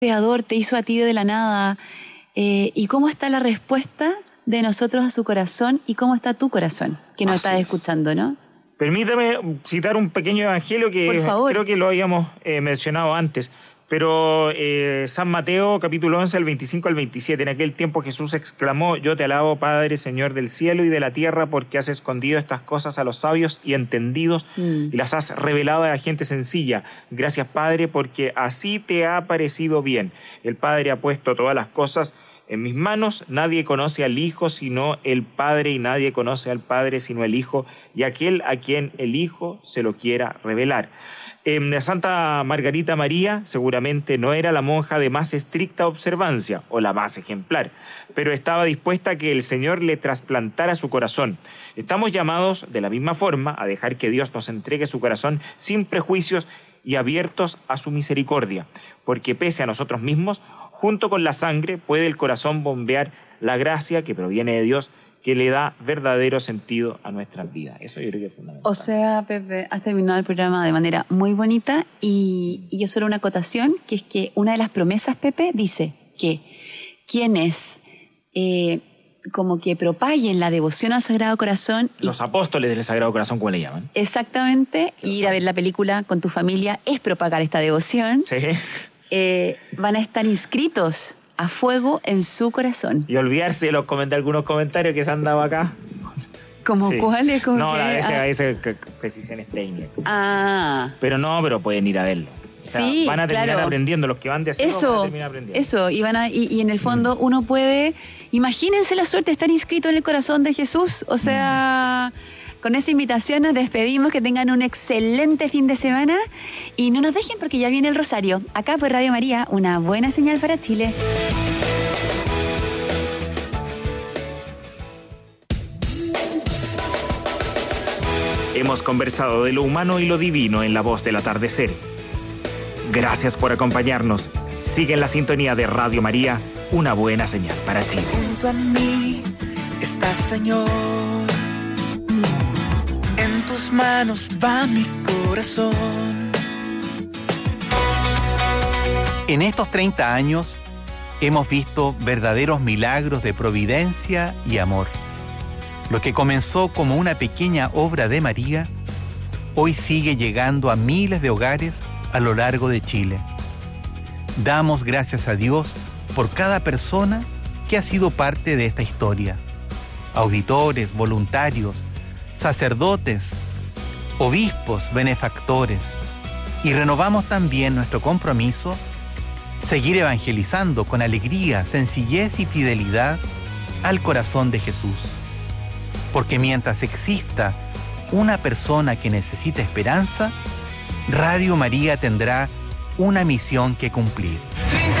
Creador te hizo a ti de la nada. ¿Y cómo está la respuesta de nosotros a su corazón y cómo está tu corazón que nos estás escuchando, ¿no? Permítame citar un pequeño evangelio que creo que lo habíamos mencionado antes, pero San Mateo, capítulo 11, al 25 al 27. En aquel tiempo Jesús exclamó: yo te alabo, Padre, Señor del cielo y de la tierra, porque has escondido estas cosas a los sabios y entendidos y las has revelado a la gente sencilla. Gracias, Padre, porque así te ha parecido bien. El Padre ha puesto todas las cosas en mis manos. Nadie conoce al Hijo sino el Padre, y nadie conoce al Padre sino el Hijo, y aquel a quien el Hijo se lo quiera revelar. Santa Margarita María seguramente no era la monja de más estricta observancia o la más ejemplar, pero estaba dispuesta a que el Señor le trasplantara su corazón. Estamos llamados de la misma forma a dejar que Dios nos entregue su corazón sin prejuicios y abiertos a su misericordia, porque pese a nosotros mismos, junto con la sangre puede el corazón bombear la gracia que proviene de Dios, que le da verdadero sentido a nuestras vidas. Eso yo creo que es fundamental. O sea, Pepe, has terminado el programa de manera muy bonita y yo solo una acotación, que es que una de las promesas, Pepe, dice que quienes como que propaguen la devoción al Sagrado Corazón... Los apóstoles del Sagrado Corazón, ¿cómo le llaman? Exactamente, ir a ver la película con tu familia es propagar esta devoción. Sí. Van a estar inscritos a fuego en su corazón. Y olvidarse de algunos comentarios que se han dado acá. ¿Como cuáles? No, a veces precisiones técnicas. Pero pueden ir a verlo. O sea, sí, van a terminar aprendiendo, los que van de asilo van a terminar aprendiendo. Eso, y en el fondo uno puede... Imagínense la suerte de estar inscrito en el corazón de Jesús. O sea... Con esa invitación nos despedimos, que tengan un excelente fin de semana y no nos dejen porque ya viene el Rosario. Acá por Radio María, una buena señal para Chile. Hemos conversado de lo humano y lo divino en La Voz del Atardecer. Gracias por acompañarnos. Sigue en la sintonía de Radio María, una buena señal para Chile. Junto a mí está, Señor. En tus manos va mi corazón. En estos 30 años hemos visto verdaderos milagros de providencia y amor. Lo que comenzó como una pequeña obra de María, hoy sigue llegando a miles de hogares a lo largo de Chile. Damos gracias a Dios por cada persona que ha sido parte de esta historia. Auditores, voluntarios, sacerdotes, obispos, benefactores. Y renovamos también nuestro compromiso, seguir evangelizando con alegría, sencillez y fidelidad al corazón de Jesús. Porque mientras exista una persona que necesita esperanza, Radio María tendrá una misión que cumplir.